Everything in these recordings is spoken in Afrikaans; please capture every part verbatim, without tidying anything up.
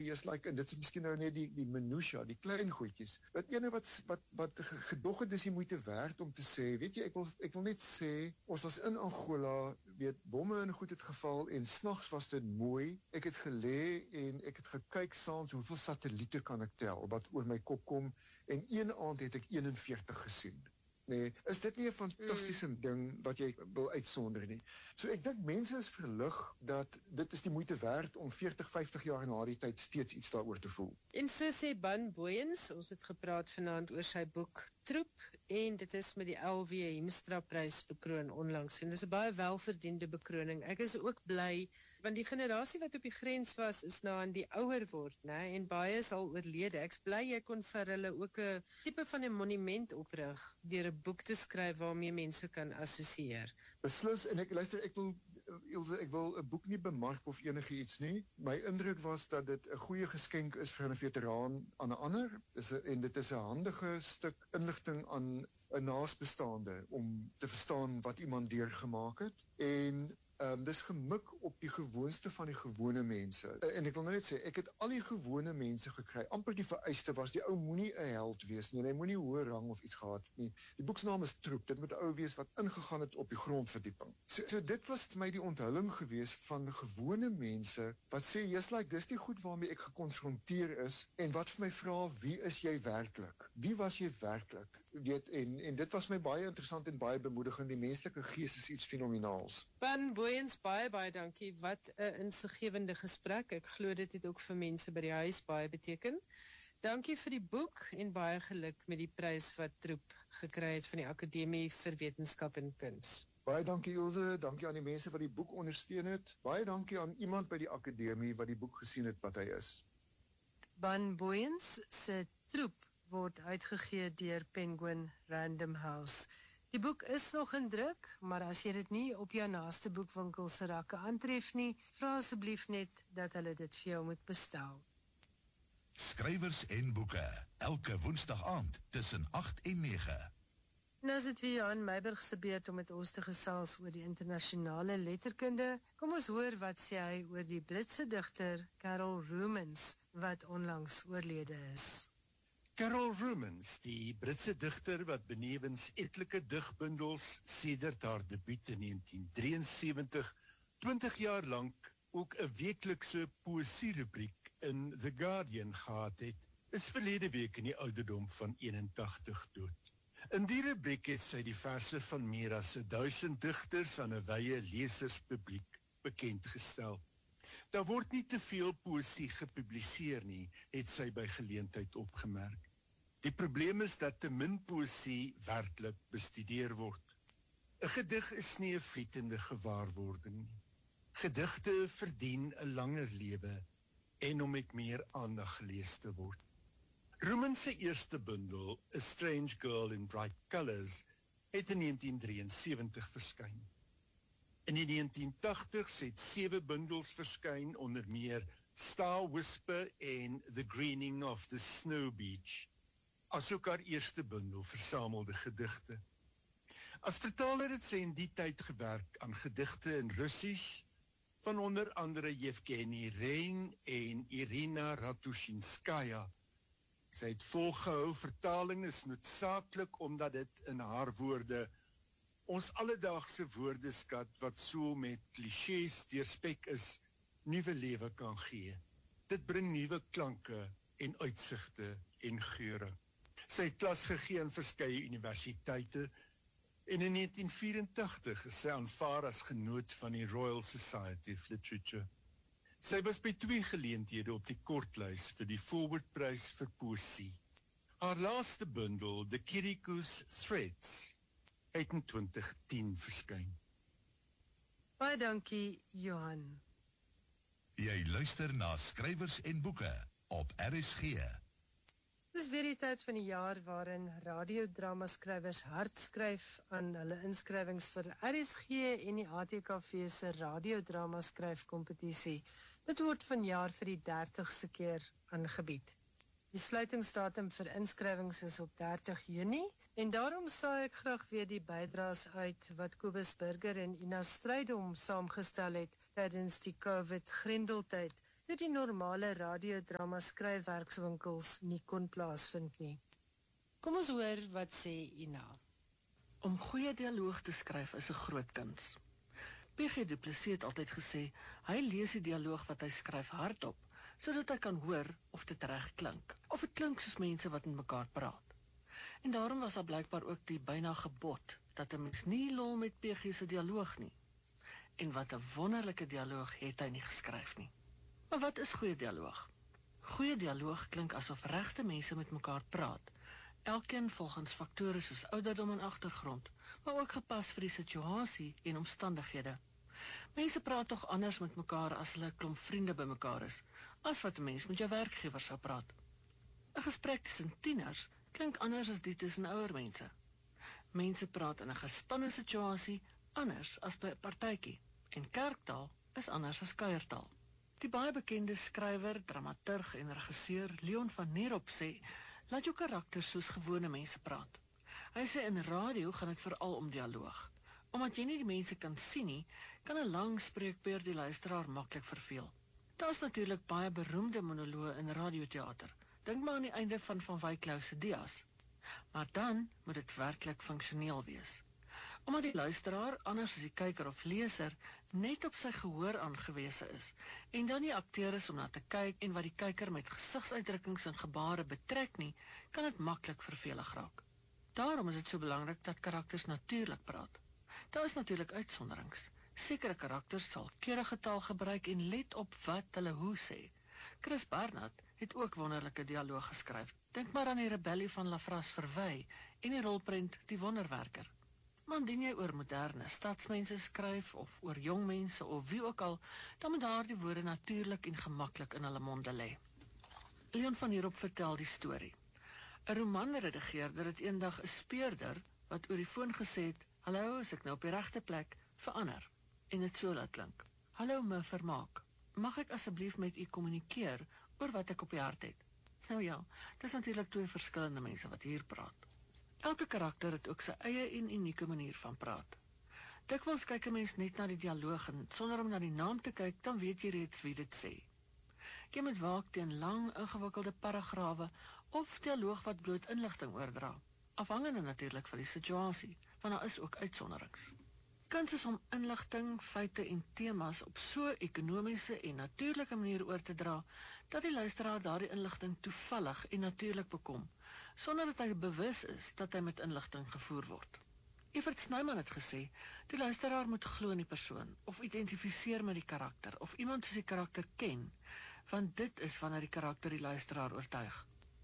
wees, like, en dit is miskien nou net die, die minutia, die klein goedjies. Dat ene wat, wat, wat gedog het is die moeite werd om te sê, weet jy, ek wil, ek wil net sê, ons was in Angola, weet, bomme in goed het geval, en s'nachts was dit mooi, ek het gelê, en ek het gekyk saans, hoeveel satelliete kan ek tel, wat oor my kop kom, en een aand het ek eenenveertig gesien. Nee, is dit nie 'n fantastiese mm. ding wat jy wil uitsonder nie? So ek dink mense is verlig dat dit is die moeite werd om veertig, vyftig jaar na die tyd steeds iets daaroor te voel. En so sê Ban Booyens, ons het gepraat vanaand oor sy boek Troep, en dit is met die L W Hiemstra prys bekroon onlangs, en dit is 'n baie welverdiende bekroning. Ek is ook bly, want die generasie wat op die grens was, is nou aan die ouer word, né? En baie is al oorlede. Ek's bly jy kon vir hulle ook 'n tipe van 'n monument oprig, deur 'n boek te skryf waarmee mense kan assosieer. Beslis, en ek luister, ek wil, Ilse, ek wil 'n boek nie bemark of enige iets nie. My indruk was dat dit 'n goeie geskenk is vir 'n veteraan aan 'n ander, is a, en dit is 'n handige stuk inligting aan 'n naasbestaande om te verstaan wat iemand deurgemaak het, en Um, dis gemik op die gewoonste van die gewone mense. Uh, en ek wil nou net sê, ek het al die gewone mense gekry, amper die vereiste was, die ou moenie 'n held wees nie, en hy moenie hoë rang of iets gehad nie. Die boeksnaam is Troep, dit moet 'n ou wees wat ingegaan het op die grondverdieping. So, so dit was vir my die onthulling gewees van gewone mense, wat sê, just like, dis die goed waarmee ek gekonfronteer is, en wat vir my vra, wie is jy werklik? Wie was jy werklik? Weet, en, en dit was my baie interessant en baie bemoedigend, die menslike gees is iets fenomenaals. Ban Booyens, baie, baie dankie. Wat 'n insiggewende gesprek. Ek glo dit het ook vir mense by die huis baie beteken. Dankie vir die boek en baie geluk met die prys wat Troep gekry het van die Akademie vir Wetenskap en Kuns. Baie dankie Ilse, dankie aan die mense wat die boek ondersteun het. Baie dankie aan iemand by die Akademie wat die boek gesien het wat hy is. Ban Booyens se Troep word uitgegee deur Penguin Random House. Die boek is nog in druk, maar as jy dit nie op jou naaste boekwinkel se rakke aantref nie, vra asseblief net dat hulle dit vir jou moet bestel. Skrywers en boeke, elke woensdag aand tussen agt en nege. Nou is dit weer Johan Meiburg se beurt om met ons te gesels oor die internasionale letterkunde. Kom ons hoor wat sê hy oor die Britse digter Carol Roomans, wat onlangs oorlede is. Carol Roomans, die Britse digter wat benewens etlike digbundels sedert haar debuut in negentien drieënsewentig, twintig jaar lank ook 'n weeklikse poësierubriek in The Guardian gehad het, is verlede week in die ouderdom van eenentagtig dood. In die rubriek het sy die verse van meer as duisend digters aan 'n wye leserspubliek bekendgestel. Daar word nie te veel poësie gepubliseer nie, het sy by geleentheid opgemerk. Die probleem is dat te min poësie werklik bestudeer word. 'n Gedig is nie 'n vlietende gewaarwording nie. Gedigte verdien 'n langer lewe en om met meer aandag gelees te word. Roomans se eerste bundel, A Strange Girl in Bright Colours, het in negentien drieënsewentig verskyn. In die negentien tagtigs het sewe bundels verskyn, onder meer Star Whisper en The Greening of the Snow Beach, asook haar eerste bundel versamelde gedigte. As vertaler het sy in die tyd gewerk aan gedigte in Russisch, van onder andere Yevgeny Rein en Irina Ratushinskaya. Sy het volgehou, vertaling is noodsaaklik omdat dit in haar woorde ons alledaagse woordeskat wat so met clichés deurspek is, nuwe lewe kan gee. Dit bring nuwe klanke en uitsigte en geure. Sy het klas gegee aan verskeie universiteite en in negentien vyerentagtig is sy aanvaar as genoot van die Royal Society of Literature. Sy was by twee geleenthede op die kortlys vir die Forward-prys vir poësie. Haar laaste bundel, The Kirikus Threads, het in twintig tien verskyn. Baie dankie, Johan. Jy luister na Skrywers en Boeke op R S G. Dit is weer die tyd van die jaar waarin radiodramaskrywers hard skryf aan hulle inskrywings vir R S G en die A T K V se radiodramaskryfkompetisie. Dit word vanjaar vir die dertigste keer aangebied. Die sluitingsdatum vir inskrywings is op dertig Junie en daarom saai ek graag weer die bydraes uit wat Kobus Burger en Ina Strydom saamgestel het tydens die COVID-grendeltyd. toe die normale radiodrama skryfwerkswinkels nie kon plaasvind nie. Kom ons hoor wat sê Ina. Om goeie dialoog te skryf is 'n groot kuns. P G Du Plessis het altyd gesê, hy lees die dialoog wat hy skryf hardop, sodat hy kan hoor of dit reg klink, of dit klink soos mense wat met mekaar praat. En daarom was daar blykbaar ook die byna gebod, dat 'n mens nie lol met P G se dialoog nie. En wat 'n wonderlike dialoog het hy nie geskryf nie. Maar wat is goeie dialoog? Goeie dialoog klink asof regte mense met mekaar praat, elkeen volgens faktore soos ouderdom en agtergrond, maar ook gepas vir die situasie en omstandighede. Mense praat tog anders met mekaar as hulle 'n klomp vriende bymekaar is, as wat 'n mens met jou werkgewer sou praat. 'n Gesprek tussen tieners klink anders as die tussen ouer mense. Mense praat in 'n gespanne situasie anders as by 'n partytjie, en kerktaal is anders as kuiertaal. Die baie bekende skrywer, dramaturg en regisseur Leon van Nierop sê, laat jou karakters soos gewone mense praat. Hy sê in radio gaan dit veral om dialoog. Omdat jy nie die mense kan sien nie, kan 'n lang spreekbeurt die luisteraar maklik verveel. Daar is natuurlik baie beroemde monoloë in radioteater. Dink maar aan die einde van Van Wyk se Dias. Maar dan moet dit werklik funksioneel wees. Omdat die luisteraar, anders as die kyker of leser, net op sy gehoor aangewese is, en dan nie akteur is om na te kyk en wat die kyker met gesigsuitdrukkings en gebare betrek nie, kan dit maklik vervelig raak. Daarom is dit so belangrik dat karakters natuurlik praat. Daar is natuurlik uitsonderings. Sekere karakters sal keurige taal gebruik en let op wat hulle hoe sê. Chris Barnard het ook wonderlike dialoog geskryf. Dink maar aan die rebellie van Lafras Verwy en die rolprent Die Wonderwerker. Maar indien jy oor moderne stadsmense skryf of oor jong mense of wie ook al, dan moet daar die woorde natuurlik en gemaklik in hulle monde lê. Leon van Nierop vertel die storie. 'n Romanredigeerder het eendag 'n speurder wat oor die foon gesê het, "Hallo, is ek nou op die regte plek?" verander en dit so laat klink. "Hallo me Vermaak, mag ek asseblief met u kommunikeer oor wat ek op die hart het?" Nou ja, dit is natuurlik twee verskillende mense wat hier praat. Elke karakter het ook sy eie en unieke manier van praat. Dikwels kyk 'n mens net na die dialoog en sonder om na die naam te kyk, dan weet jy reeds wie dit sê. Jy moet waak teen lang, ingewikkelde paragrawe of dialoog wat bloot inligting oordra, afhangende natuurlik van die situasie, want daar is ook uitsonderings. Kuns is om inligting, feite en temas op so ekonomiese en natuurlike manier oor te dra, dat die luisteraar daardie inligting toevallig en natuurlijk bekom, sonder dat hy bewus is dat hy met inligting gevoer word. Evert Snyman het gesê, die luisteraar moet glo in die persoon, of identifiseer met die karakter, of iemand soos die karakter ken, want dit is wanneer die karakter die luisteraar oortuig.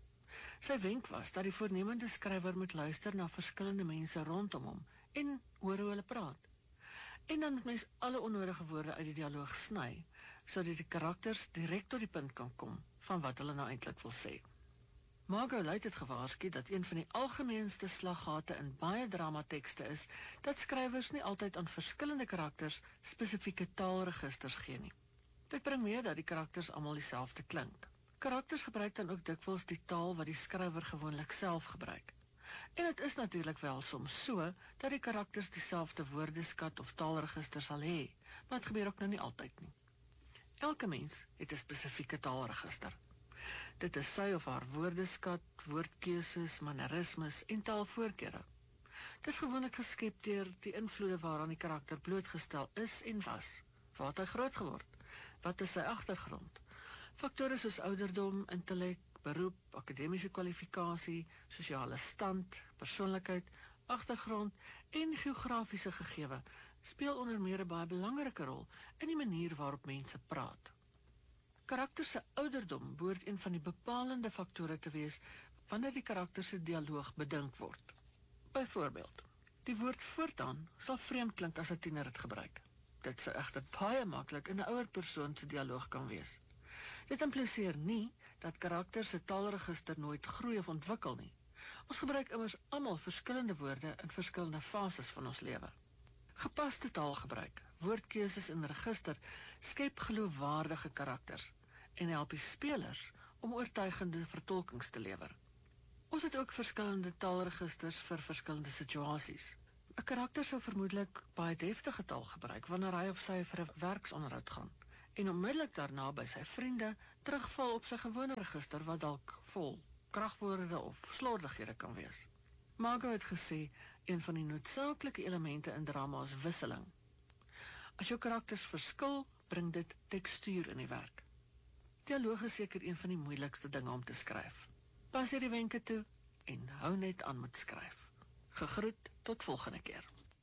Sy wenk was dat die voornemende skrywer moet luister na verskillende mense rondom hom, en hoor hoe hulle praat. En dan moet mens alle onnodige woorde uit die dialoog sny, sodat die karakters direk tot die punt kan kom van wat hulle nou eintlik wil sê. Margot Luit het gewaarsku dat een van die algemeenste slaggate in baie dramatekste is dat skrywers nie altyd aan verskillende karakters spesifieke taalregisters gee nie. Dit bring mee dat die karakters almal dieselfde klink. Karakters gebruik dan ook dikwels die taal wat die skrywer gewoonlik self gebruik. En dit is natuurlik wel soms so dat die karakters dieselfde woordeskat of taalregister sal hê, maar dit gebeur ook nou nie altyd nie. Elke mens het 'n spesifieke taalregister. Dit is sy of haar woordeskat, woordkeuses, mannerismes en taalvoorkeure. Dit is gewoonlik geskep deur die invloede waaraan die karakter blootgestel is en was. Waar het hy groot geword? Wat is sy agtergrond? Faktore soos ouderdom, intellek, beroep, akademiese kwalifikasie, sosiale stand, persoonlikheid, agtergrond en geografiese gegewe speel onder meer 'n baie belangrike rol in die manier waarop mense praat. Karakter se ouderdom behoort een van die bepalende faktore te wees wanneer die karakter se dialoog bedink word. Byvoorbeeld, die woord voortaan sal vreemd klink as 'n tiener dit gebruik. Dit sou egter baie maklik in 'n ouer persoon se dialoog kan wees. Dit impliseer nie dat karakters se taalregister nooit groei of ontwikkel nie. Ons gebruik immers almal verskillende woorde in verskillende fases van ons lewe. Gepaste taalgebruik, woordkeuses en register skep geloofwaardige karakters en help die spelers om oortuigende vertolkings te lewer. Ons het ook verskillende taalregisters vir verskillende situasies. 'n Karakter sou vermoedelik baie deftige taal gebruik wanneer hy of sy vir 'n werksonderhoud gaan, en onmiddellik daarna by sy vriende terugval op sy gewone register wat dalk vol kragwoorde of slordighede kan wees. Margot het gesê, een van die noodsaaklike elemente in drama is wisseling. As jou karakters verskil, bring dit tekstuur in die werk. Dialoog is seker een van die moeilikste dinge om te skryf. Pas hierdie wenke toe en hou net aan met skryf. Gegroet tot volgende keer.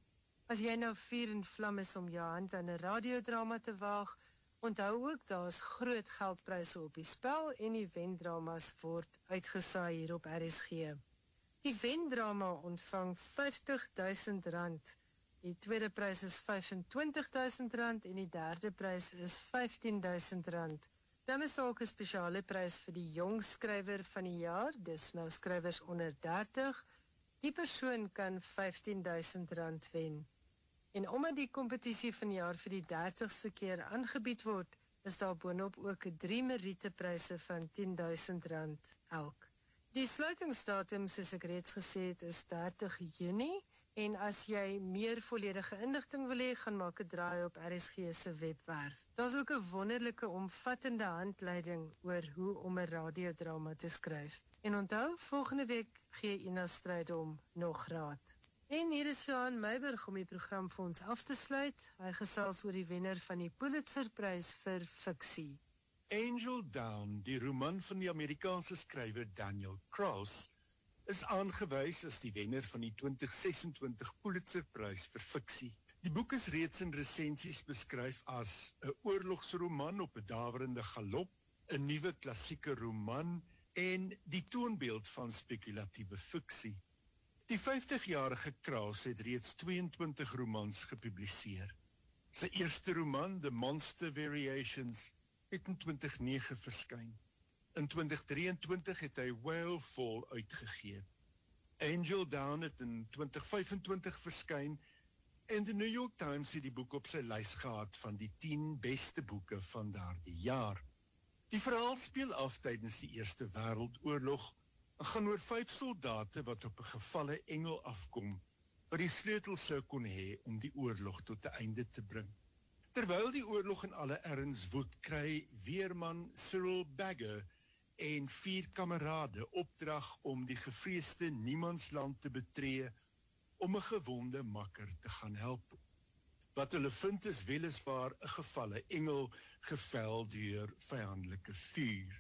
As jy nou vuur en vlam is om jou hand aan 'n radiodrama te waag, onthou ook daar's groot geldpryse op die spel en die wendramas word uitgesaai hier op R S G. Die wendrama ontvang vyftig duisend rand. Die tweede prys is vyfentwintig duisend rand en die derde prys is vyftien duisend rand. Dan is daar ook 'n spesiale prys vir die jong skrywer van die jaar, dis nou skrywers onder dertig. Die persoon kan vyftien duisend rand wen. En omdat die kompetisie van die jaar vir die dertigste keer aangebied word, is daar boonop ook drie merietepryse van tien duisend rand elk. Die sluitingsdatum, soos ek reeds gesê het, is dertig Junie. En as jy meer volledige inligting wil hê, gaan maak 'n draai op R S G se webwerf. Daar's ook 'n wonderlike omvattende handleiding oor hoe om 'n radiodrama te skryf. En onthou, volgende week gee Ina Strydom nog raad. En hier is Johan Meiburg om die program vir ons af te sluit. Hy gesels oor die wenner van die Pulitzerprys vir fiksie. Angel Down, die roman van die Amerikaanse skrywer Daniel Kraus, is aangewys as die wenner van die twintig sesentwintig Pulitzerprys vir fiksie. Die boek is reeds in resensies beskryf as 'n oorlogsroman op 'n daverende galop, 'n nuwe klassieke roman en die toonbeeld van spekulatiewe fiksie. Die vyftigjarige Kraus het reeds tweeëntwintig romans gepubliseer. Sy eerste roman, The Monster Variations, het in twintig nege verskyn. In twintig drieëntwintig het hy Whale Fall uitgegee. Angel Down het in twintig vyfentwintig verskyn en die New York Times het die boek op sy lys gehad van die tien beste boeke van daardie jaar. Die verhaal speel af tydens die Eerste Wêreldoorlog en gaan oor vyf soldate wat op 'n gevalle engel afkom, wat die sleutel sou kon hê om die oorlog tot 'n einde te bring. Terwyl die oorlog in alle erns woed, kry weerman Cyril Bagger en vier kamerade opdrag om die gevreesde niemandsland te betree om 'n gewonde makker te gaan help. Wat hulle vind is weliswaar 'n gevalle engel gevel deur vyandelike vuur.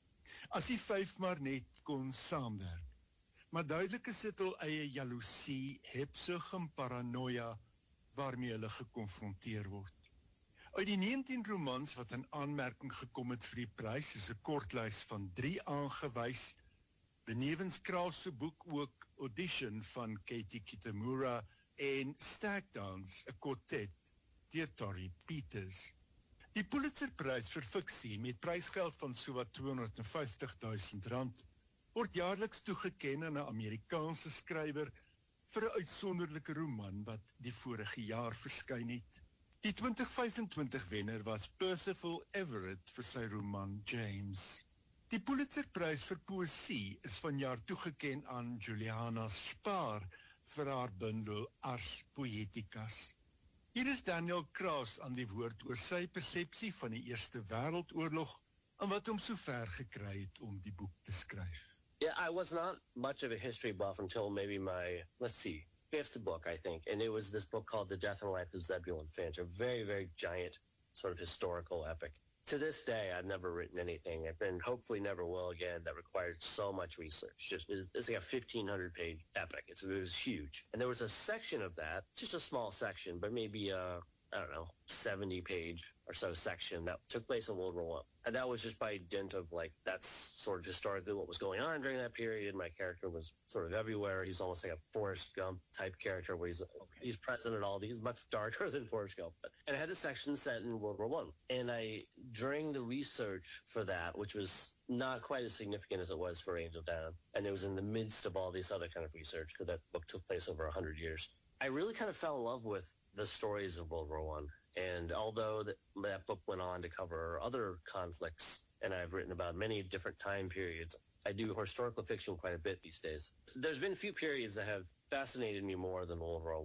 As die vyf maar net kon saamwerk. Maar duidelik is dit hul eie jaloesie, hebsug en paranoia waarmee hulle gekonfronteer word. Uit die negentien romans wat in aanmerking gekom het vir die prys is 'n kortlys van drie aangewys. Benewens Kraus se boek ook Audition van Katie Kitamura en Stag Dance, 'n kwartet deur Tori Peters. Die Pulitzerprys vir fiksie met prysgeld van sowat tweehonderdvyftig duisend rand word jaarliks toegeken aan 'n Amerikaanse skrywer vir 'n uitsonderlike roman wat die vorige jaar verskyn het. Die twintig vyfentwintig wenner was Percival Everett vir sy roman James. Die Pulitzerprys vir poësie is vanjaar toegeken aan Juliana Spaar vir haar bundel Ars Poeticas. Hier is Daniel Kraus aan die woord oor sy persepsie van die Eerste Wêreldoorlog en wat hom so ver gekry het om die boek te skryf. Yeah, I was not much of a history buff until maybe my, let's see, fifth book, I think. And it was this book called The Death and Life of Zebulon Finch, a very, very giant sort of historical epic. To this day, I've never written anything, and hopefully never will again, that required so much research. Just It's, it's like a fifteen hundred page epic. It's, it was huge. And there was a section of that, just a small section, but maybe a, I don't know, seventy page or so section that took place in World War One. And that was just by dint of, like, that's sort of historically what was going on during that period. My character was sort of everywhere. He's almost like a Forrest Gump type character where he's he's present at all these, much darker than Forrest Gump. But, and I had a section set in World War One. And I, during the research for that, which was not quite as significant as it was for Angel Down, and it was in the midst of all this other kind of research, because that book took place over one hundred years, I really kind of fell in love with the stories of World War One. And although that, that book went on to cover other conflicts, and I've written about many different time periods, I do historical fiction quite a bit these days. There's been a few periods that have fascinated me more than World War One.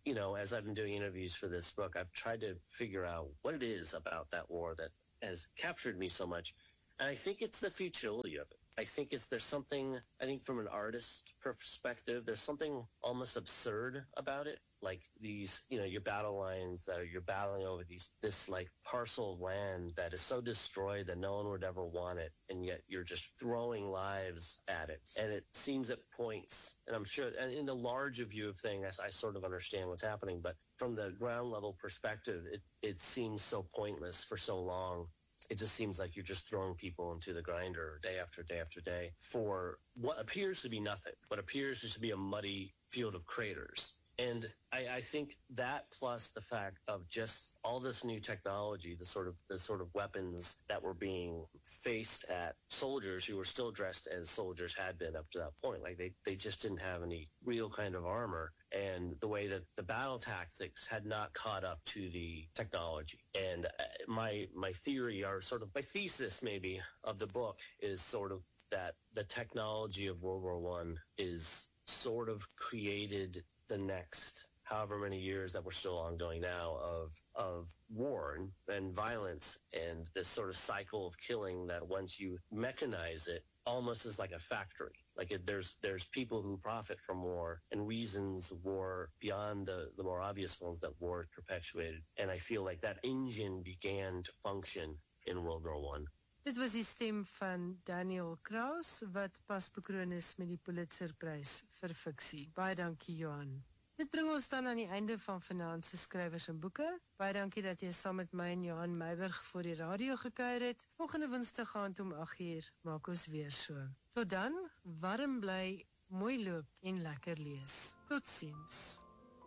you know, as I've been doing interviews for this book, I've tried to figure out what it is about that war that has captured me so much. And I think it's the futility of it. I think it's there's something, I think from an artist perspective, there's something almost absurd about it. Like these, you know, your battle lines that are, you're battling over these, this like parcel of land that is so destroyed that no one would ever want it. And yet you're just throwing lives at it. And it seems at points, and I'm sure, and in the larger view of things, I, I sort of understand what's happening. But from the ground level perspective, it, it seems so pointless for so long. It just seems like you're just throwing people into the grinder day after day after day for what appears to be nothing, what appears just to be a muddy field of craters. And I, I think that plus the fact of just all this new technology, the sort of the sort of weapons that were being faced at soldiers who were still dressed as soldiers had been up to that point. Like they, they just didn't have any real kind of armor. And the way that the battle tactics had not caught up to the technology. And my my theory, or sort of my thesis maybe, of the book is sort of that the technology of World War One is sort of created the next however many years that we're still ongoing now of of war and, and violence and this sort of cycle of killing that once you mechanize it almost is like a factory. Like it, there's there's people who profit from war and reasons war beyond the, the more obvious ones that war perpetuated. And I feel like that engine began to function in World War One. Dit was die stem van Daniel Kraus wat pas bekroon is met die Pulitzerprys vir fiksie. Baie dankie Johan. Dit bring ons dan aan die einde van vanaand se skrywers en boeke. Baie dankie dat jy saam met my en Johan Meiburg voor die radio gekuier het. Volgende Woensdag aand om agt uur maak ons weer so. Tot dan, warm bly, mooi loop en lekker lees. Totsiens.